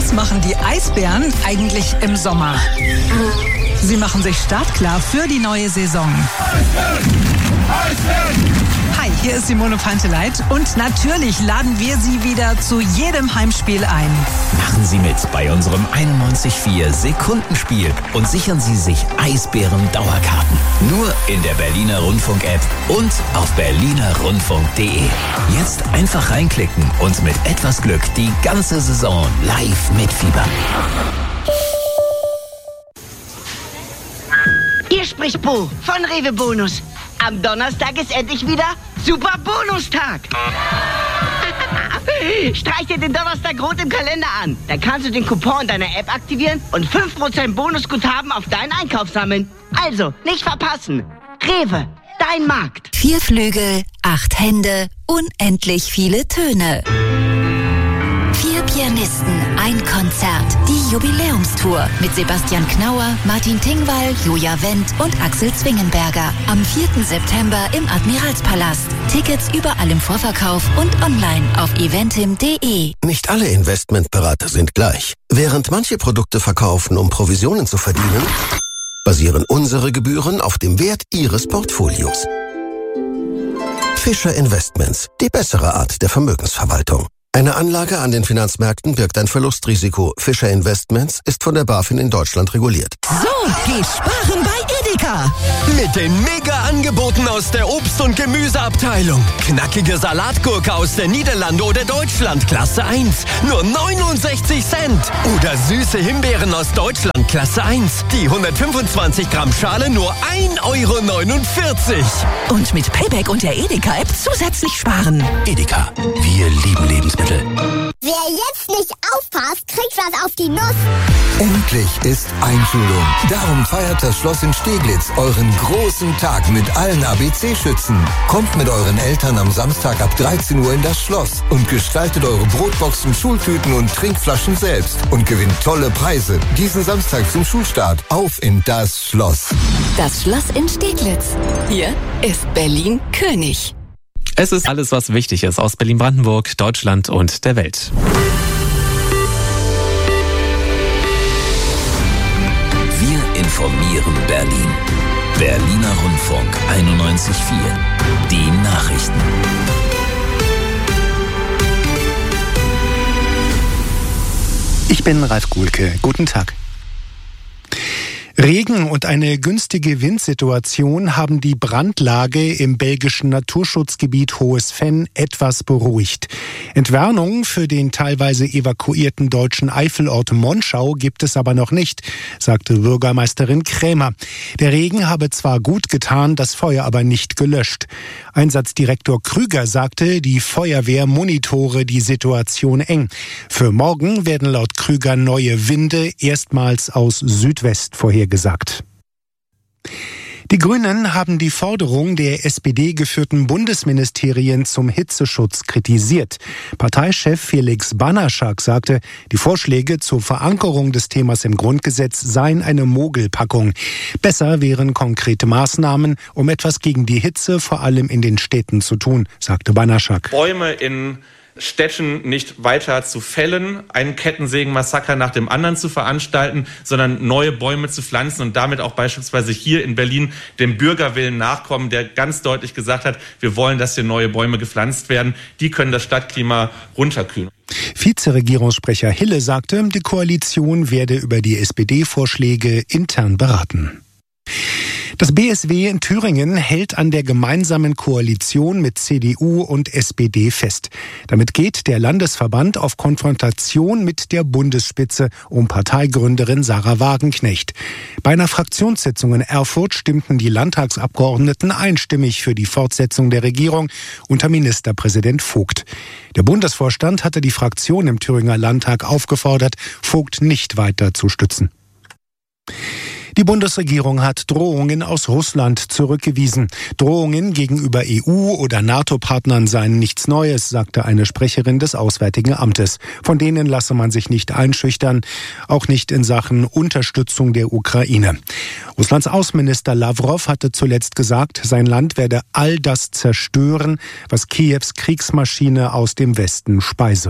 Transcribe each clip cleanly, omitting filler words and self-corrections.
Was machen die Eisbären eigentlich im Sommer? Sie machen sich startklar für die neue Saison. Hi, hier ist Simone Panteleit und natürlich laden wir Sie wieder zu jedem Heimspiel ein. Machen Sie mit bei unserem 91.4 Sekundenspiel und sichern Sie sich Eisbären-Dauerkarten. Nur in der Berliner Rundfunk-App und auf berlinerrundfunk.de. Jetzt einfach reinklicken und mit etwas Glück die ganze Saison live mitfiebern. Hier spricht Bo von Rewe Bonus. Am Donnerstag ist endlich wieder Super Bonustag. Streich dir den Donnerstag rot im Kalender an. Dann kannst du den Coupon deiner App aktivieren und 5% Bonusguthaben auf deinen Einkauf sammeln. Also, nicht verpassen. Rewe, dein Markt. 4 Flügel, 8 Hände, unendlich viele Töne. 4 Pianisten, ein Konzert. Die Jubiläumstour mit Sebastian Knauer, Martin Tingwall, Julia Wendt und Axel Zwingenberger. Am 4. September im Admiralspalast. Tickets überall im Vorverkauf und online auf eventim.de. Nicht alle Investmentberater sind gleich. Während manche Produkte verkaufen, um Provisionen zu verdienen, basieren unsere Gebühren auf dem Wert Ihres Portfolios. Fischer Investments, die bessere Art der Vermögensverwaltung. Eine Anlage an den Finanzmärkten birgt ein Verlustrisiko. Fischer Investments ist von der BaFin in Deutschland reguliert. So, geh sparen bei Edeka. Mit den Mega-Angeboten aus der Obst- und Gemüseabteilung. Knackige Salatgurke aus der Niederlande oder Deutschland, Klasse 1, nur 69 Cent. Oder süße Himbeeren aus Deutschland, Klasse 1, die 125 Gramm Schale nur 1,49 €. Und mit Payback und der Edeka-App zusätzlich sparen. Edeka, wir lieben Lebensmittel. Wer jetzt nicht aufpasst, kriegt was auf die Nuss. Endlich ist Einschulung. Darum feiert das Schloss in Steglitz euren großen Tag mit allen ABC-Schützen. Kommt mit euren Eltern am Samstag ab 13 Uhr in das Schloss und gestaltet eure Brotboxen, Schultüten und Trinkflaschen selbst und gewinnt tolle Preise. Diesen Samstag zum Schulstart. Auf in das Schloss. Das Schloss in Steglitz. Hier ist Berlin König. Es ist alles, was wichtig ist aus Berlin-Brandenburg, Deutschland und der Welt. Wir informieren Berlin. Berliner Rundfunk 91.4. Die Nachrichten. Ich bin Ralf Guhlke. Guten Tag. Regen und eine günstige Windsituation haben die Brandlage im belgischen Naturschutzgebiet Hohes Venn etwas beruhigt. Entwarnung für den teilweise evakuierten deutschen Eifelort Monschau gibt es aber noch nicht, sagte Bürgermeisterin Krämer. Der Regen habe zwar gut getan, das Feuer aber nicht gelöscht. Einsatzdirektor Krüger sagte, die Feuerwehr monitore die Situation eng. Für morgen werden laut Krüger neue Winde erstmals aus Südwest vorhergesagt. Die Grünen haben die Forderung der SPD-geführten Bundesministerien zum Hitzeschutz kritisiert. Parteichef Felix Banaschak sagte, die Vorschläge zur Verankerung des Themas im Grundgesetz seien eine Mogelpackung. Besser wären konkrete Maßnahmen, um etwas gegen die Hitze vor allem in den Städten zu tun, sagte Banaschak. Bäume in Städten nicht weiter zu fällen, einen Kettensägenmassaker nach dem anderen zu veranstalten, sondern neue Bäume zu pflanzen und damit auch beispielsweise hier in Berlin dem Bürgerwillen nachkommen, der ganz deutlich gesagt hat, wir wollen, dass hier neue Bäume gepflanzt werden. Die können das Stadtklima runterkühlen. Vizeregierungssprecher Hille sagte, die Koalition werde über die SPD-Vorschläge intern beraten. Das BSW in Thüringen hält an der gemeinsamen Koalition mit CDU und SPD fest. Damit geht der Landesverband auf Konfrontation mit der Bundesspitze um Parteigründerin Sarah Wagenknecht. Bei einer Fraktionssitzung in Erfurt stimmten die Landtagsabgeordneten einstimmig für die Fortsetzung der Regierung unter Ministerpräsident Vogt. Der Bundesvorstand hatte die Fraktion im Thüringer Landtag aufgefordert, Vogt nicht weiter zu stützen. Die Bundesregierung hat Drohungen aus Russland zurückgewiesen. Drohungen gegenüber EU- oder NATO-Partnern seien nichts Neues, sagte eine Sprecherin des Auswärtigen Amtes. Von denen lasse man sich nicht einschüchtern, auch nicht in Sachen Unterstützung der Ukraine. Russlands Außenminister Lawrow hatte zuletzt gesagt, sein Land werde all das zerstören, was Kiews Kriegsmaschine aus dem Westen speise.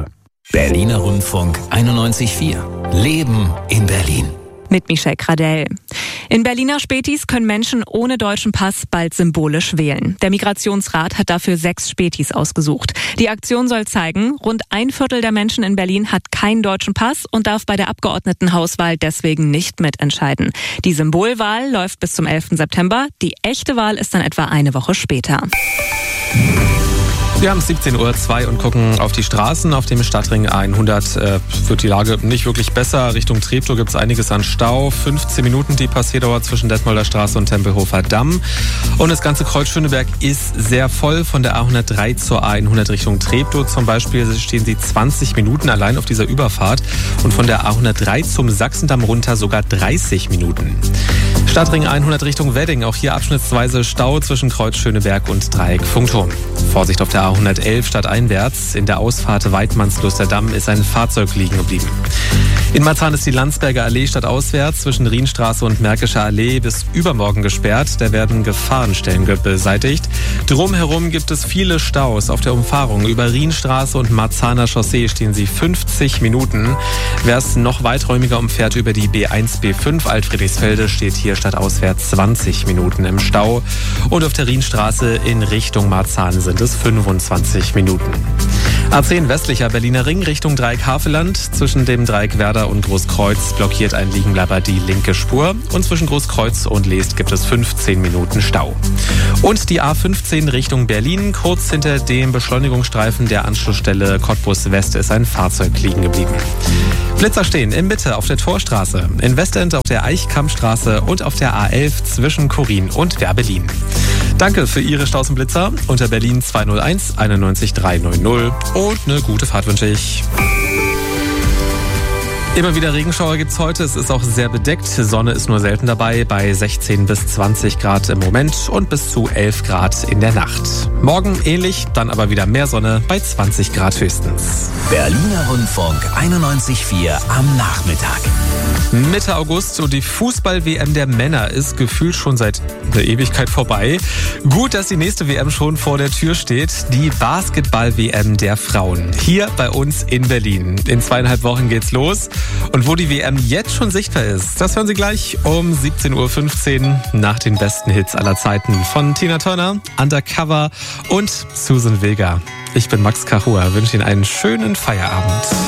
Berliner Rundfunk 91.4. Leben in Berlin. Mit Michelle Gradell. In Berliner Spätis können Menschen ohne deutschen Pass bald symbolisch wählen. Der Migrationsrat hat dafür 6 Spätis ausgesucht. Die Aktion soll zeigen, rund 1/4 der Menschen in Berlin hat keinen deutschen Pass und darf bei der Abgeordnetenhauswahl deswegen nicht mitentscheiden. Die Symbolwahl läuft bis zum 11. September. Die echte Wahl ist dann etwa eine Woche später. Wir haben 17:02 Uhr und gucken auf die Straßen. Auf dem Stadtring 100 wird die Lage nicht wirklich besser. Richtung Treptow gibt es einiges an Stau. 15 Minuten die Passierdauer zwischen Detmolder Straße und Tempelhofer Damm. Und das ganze Kreuz Schöneberg ist sehr voll. Von der A103 zur A100 Richtung Treptow zum Beispiel stehen Sie 20 Minuten allein auf dieser Überfahrt. Und von der A103 zum Sachsendamm runter sogar 30 Minuten. Stadtring 100 Richtung Wedding. Auch hier abschnittsweise Stau zwischen Kreuz Schöneberg und Dreieck Funkturm. Vorsicht auf der A111 stadteinwärts. In der Ausfahrt Weidmannslusterdamm ist ein Fahrzeug liegen geblieben. In Marzahn ist die Landsberger Allee stadtauswärts zwischen Rienstraße und Märkischer Allee bis übermorgen gesperrt. Da werden Gefahrenstellen beseitigt. Drumherum gibt es viele Staus. Auf der Umfahrung über Rienstraße und Marzahner Chaussee stehen sie 50 Minuten. Wer es noch weiträumiger umfährt über die B1, B5 Altfriedrichsfelde, steht hier stadtauswärts 20 Minuten im Stau. Und auf der Rienstraße in Richtung Marzahn sind es 25 Minuten. A10 westlicher Berliner Ring Richtung Dreieck Havelland. Zwischen dem Dreieck Werder und Großkreuz blockiert ein Liegenbleiber die linke Spur. Und zwischen Großkreuz und Leest gibt es 15 Minuten Stau. Und die A15 Richtung Berlin. Kurz hinter dem Beschleunigungsstreifen der Anschlussstelle Cottbus West ist ein Fahrzeug liegen geblieben. Blitzer stehen in Mitte auf der Torstraße, in Westend auf der Eichkammstraße und auf der A11 zwischen Chorin und Werbelin. Danke für Ihre Staus und Blitzer unter Berlin 201 91 390 und eine gute Fahrt wünsche ich. Immer wieder Regenschauer gibt's heute. Es ist auch sehr bedeckt. Sonne ist nur selten dabei bei 16 bis 20 Grad im Moment und bis zu 11 Grad in der Nacht. Morgen ähnlich, dann aber wieder mehr Sonne bei 20 Grad höchstens. Berliner Rundfunk 91.4 am Nachmittag. Mitte August und die Fußball-WM der Männer ist gefühlt schon seit einer Ewigkeit vorbei. Gut, dass die nächste WM schon vor der Tür steht. Die Basketball-WM der Frauen. Hier bei uns in Berlin. In 2,5 Wochen geht's los. Und wo die WM jetzt schon sichtbar ist, das hören Sie gleich um 17:15 Uhr nach den besten Hits aller Zeiten von Tina Turner, Undercover und Susan Vega. Ich bin Max Kachua, wünsche Ihnen einen schönen Feierabend.